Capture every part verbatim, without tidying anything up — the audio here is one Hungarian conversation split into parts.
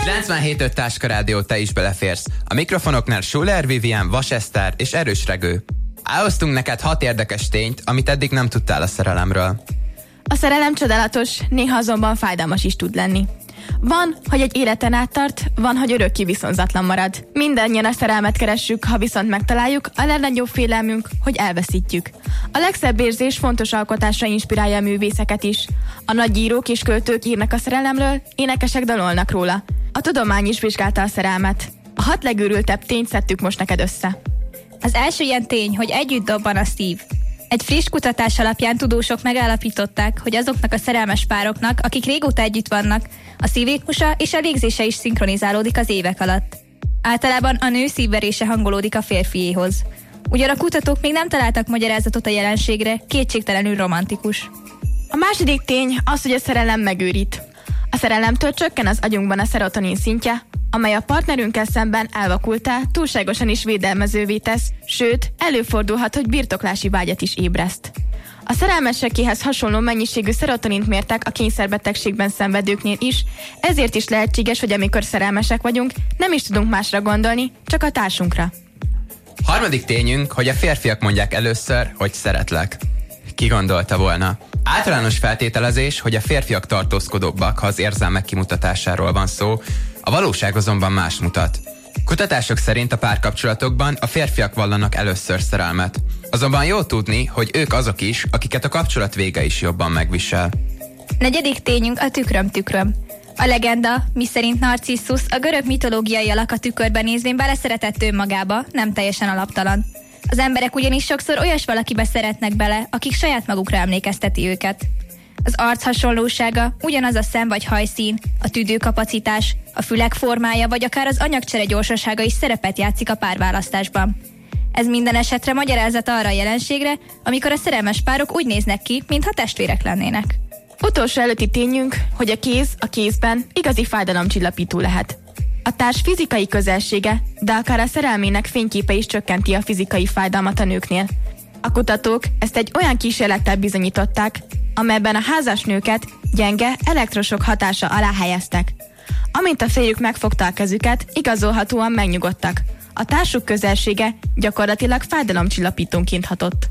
kilencvenhét öt Táska Rádió, te is beleférsz. A mikrofonoknál Schuller Vivien, Vas Eszter és Erős Regő. Elhoztunk neked hat érdekes tényt, amit eddig nem tudtál a szerelemről. A szerelem csodálatos, néha azonban fájdalmas is tud lenni. Van, hogy egy életen át tart, van, hogy örökké viszonzatlan marad. Mindannyian a szerelmet keressük, ha viszont megtaláljuk, a legnagyobb félelmünk, hogy elveszítjük. A legszebb érzés fontos alkotásra inspirálja a művészeket is. A nagy írók és költők írnak a szerelemről, énekesek dalolnak róla. A tudomány is vizsgálta a szerelmet. A hat legőrültebb tényt szedtük most neked össze. Az első ilyen tény, hogy együtt dobban a szív. Egy friss kutatás alapján tudósok megállapították, hogy azoknak a szerelmes pároknak, akik régóta együtt vannak, a szívritmusa és a légzése is szinkronizálódik az évek alatt. Általában a nő szívverése hangolódik a férfiéhoz. Ugyan a kutatók még nem találtak magyarázatot a jelenségre, kétségtelenül romantikus. A második tény az, hogy a szerelem megőrít. A szerelemtől csökken az agyunkban a szerotonin szintje, amely a partnerünkkel szemben elvakultá, túlságosan is védelmezővé tesz, sőt, előfordulhat, hogy birtoklási vágyat is ébreszt. A szerelmesekéhez hasonló mennyiségű szerotonint mértek a kényszerbetegségben szenvedőknél is, ezért is lehetséges, hogy amikor szerelmesek vagyunk, nem is tudunk másra gondolni, csak a társunkra. Harmadik tényünk, hogy a férfiak mondják először, hogy szeretlek. Ki gondolta volna? Általános feltételezés, hogy a férfiak tartózkodóbbak, ha az érzelmek kimutatásáról van szó, a valóság azonban más mutat. Kutatások szerint a párkapcsolatokban a férfiak vallanak először szerelmet. Azonban jó tudni, hogy ők azok is, akiket a kapcsolat vége is jobban megvisel. Negyedik tényünk a tükröm tükröm. A legenda, miszerint Narcissus a görög mitológiai alak a tükörben nézvén beleszeretett önmagába, nem teljesen alaptalan. Az emberek ugyanis sokszor olyas valakibe szeretnek bele, akik saját magukra emlékezteti őket. Az arc hasonlósága, ugyanaz a szem vagy hajszín, a tüdőkapacitás, a fülek formája, vagy akár az anyagcsere gyorsasága is szerepet játszik a párválasztásban. Ez minden esetre magyarázat arra a jelenségre, amikor a szerelmes párok úgy néznek ki, mintha testvérek lennének. Utolsó előtti tényünk, hogy a kéz a kézben igazi fájdalomcsillapító lehet. A társ fizikai közelsége, de akár a szerelmének fényképe is csökkenti a fizikai fájdalmat a nőknél. A kutatók ezt egy olyan kísérlettel bizonyították, amelyben a házas nőket gyenge elektrosok hatása alá helyeztek. Amint a férjük megfogta a kezüket, igazolhatóan megnyugodtak. A társuk közelsége gyakorlatilag fájdalomcsillapítónként hatott.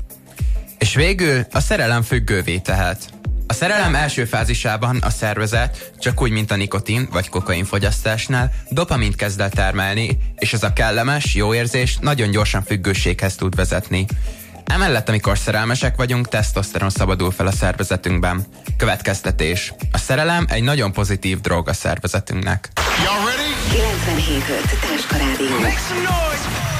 És végül a szerelem függővé tehet. A szerelem első fázisában a szervezet, csak úgy, mint a nikotin vagy kokain fogyasztásnál, dopamint kezd el termelni, és ez a kellemes, jó érzés nagyon gyorsan függőséghez tud vezetni. Emellett, amikor szerelmesek vagyunk, tesztoszteron szabadul fel a szervezetünkben. Következtetés. A szerelem egy nagyon pozitív drog a szervezetünknek. kilencvenhét öt Táska Rádió.